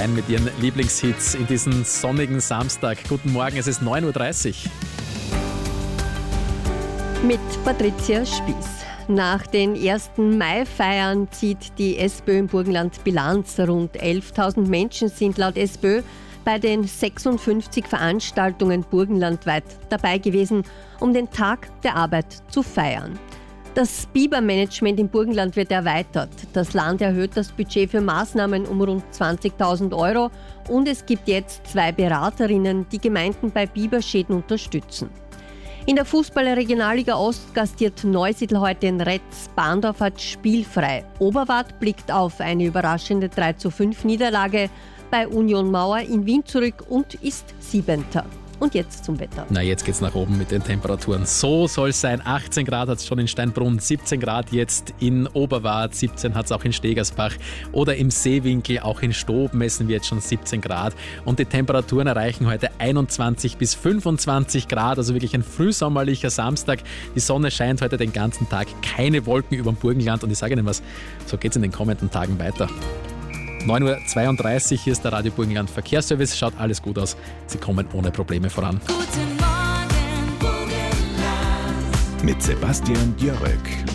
rein mit ihren Lieblingshits in diesen sonnigen Samstag. Guten Morgen, es ist 9.30 Uhr. Mit Patricia Spieß. Nach den ersten Mai-Feiern zieht die SPÖ im Burgenland Bilanz. Rund 11.000 Menschen sind laut SPÖ bei den 56 Veranstaltungen burgenlandweit dabei gewesen, um den Tag der Arbeit zu feiern. Das Bibermanagement im Burgenland wird erweitert. Das Land erhöht das Budget für Maßnahmen um rund 20.000 Euro und es gibt jetzt 2 Beraterinnen, die Gemeinden bei Biberschäden unterstützen. In der Fußball-Regionalliga Ost gastiert Neusiedl heute in Retz. Bahndorf hat spielfrei. Oberwart blickt auf eine überraschende 3:5 Niederlage bei Union Mauer in Wien zurück und ist 7. Und jetzt zum Wetter. Na, jetzt geht's nach oben mit den Temperaturen. So soll es sein. 18 Grad hat es schon in Steinbrunn, 17 Grad jetzt in Oberwart, 17 hat es auch in Stegersbach oder im Seewinkel, auch in Stob messen wir jetzt schon 17 Grad. Und die Temperaturen erreichen heute 21 bis 25 Grad, also wirklich ein frühsommerlicher Samstag. Die Sonne scheint heute den ganzen Tag, keine Wolken über dem Burgenland. Und ich sage Ihnen was, so geht's in den kommenden Tagen weiter. 9.32 Uhr, hier ist der Radio Burgenland Verkehrsservice. Schaut alles gut aus. Sie kommen ohne Probleme voran. Guten Morgen, Burgenland. Mit Sebastian Djörröck.